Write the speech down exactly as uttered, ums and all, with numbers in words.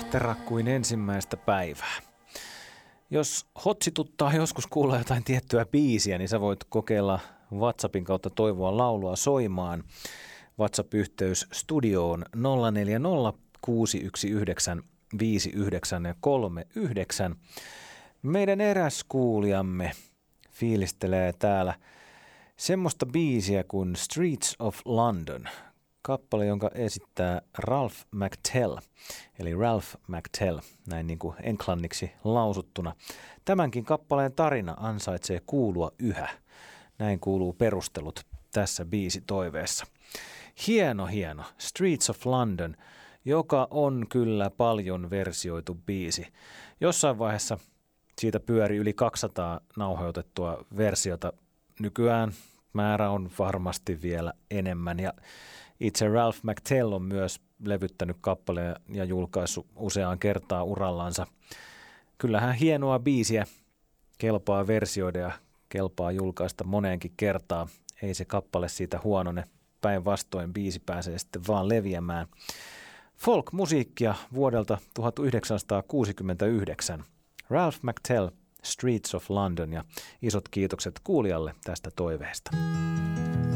Ahkera kuin ensimmäistä päivää. Jos hotsituttaa joskus kuulla jotain tiettyä biisiä, niin sä voit kokeilla WhatsAppin kautta toivoa laulua soimaan. WhatsApp-yhteys studioon nolla neljä nolla kuusi yksi yhdeksän viisi yhdeksän kolme yhdeksän. Meidän eräs kuulijamme fiilistelee täällä semmoista biisiä kuin Streets of London. Kappale, jonka esittää Ralph McTell, eli Ralph McTell, näin niin kuin englanniksi lausuttuna. Tämänkin kappaleen tarina ansaitsee kuulua yhä. Näin kuuluu perustelut tässä biisitoiveessa. Hieno, hieno. Streets of London, joka on kyllä paljon versioitu biisi. Jossain vaiheessa siitä pyöri yli kaksisataa nauhoitettua versiota. Nykyään määrä on varmasti vielä enemmän ja itse Ralph McTell on myös levyttänyt kappaleen ja julkaissut useaan kertaa urallansa. Kyllähän hienoa biisiä kelpaa versioida ja kelpaa julkaista moneenkin kertaa. Ei se kappale siitä huonone. Päinvastoin biisi pääsee sitten vaan leviämään. Folk-musiikkia vuodelta tuhatyhdeksänsataakuusikymmentäyhdeksän. Ralph McTell, Streets of London, ja isot kiitokset kuulijalle tästä toiveesta.